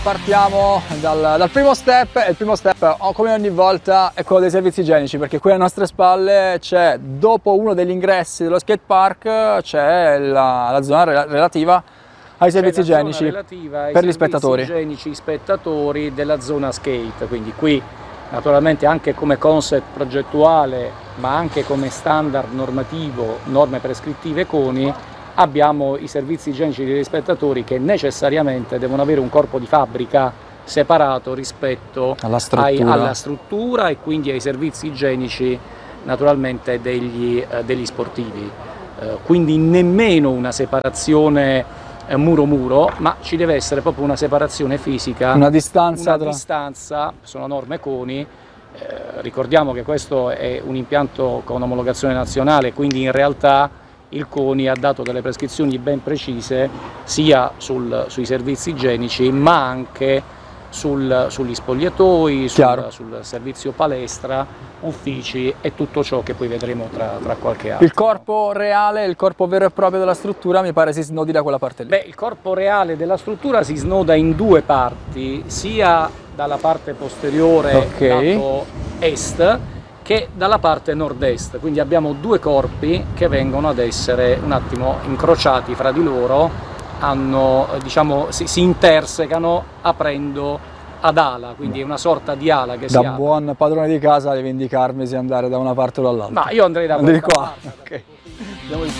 Partiamo dal primo step, e il primo step, come ogni volta, è quello dei servizi igienici, perché qui alle nostre spalle c'è, dopo uno degli ingressi dello skate park, c'è la zona relativa ai servizi igienici per gli spettatori. Igienici spettatori della zona skate, quindi qui naturalmente anche come concept progettuale, ma anche come standard normativo, norme prescrittive CONI, abbiamo i servizi igienici degli spettatori che necessariamente devono avere un corpo di fabbrica separato rispetto alla struttura e quindi ai servizi igienici naturalmente degli sportivi. Quindi nemmeno una separazione muro-muro, ma ci deve essere proprio una separazione fisica, una distanza, sono norme CONI. Ricordiamo che questo è un impianto con omologazione nazionale, quindi in realtà il CONI ha dato delle prescrizioni ben precise sia sui servizi igienici, ma anche sugli spogliatoi, sul servizio palestra, uffici e tutto ciò che poi vedremo tra qualche anno. Il corpo reale, il corpo vero e proprio della struttura mi pare si snodi da quella parte lì. Beh, il corpo reale della struttura si snoda in due parti, sia dalla parte posteriore lato est che dalla parte nord-est, quindi abbiamo due corpi che vengono ad essere un attimo incrociati fra di loro, si intersecano aprendo ad ala, quindi è una sorta di ala che si apre. Da buon padrone di casa devi indicarmi se andare da una parte o dall'altra. Ma io andrei da questa qua. parte. Okay. Andiamo di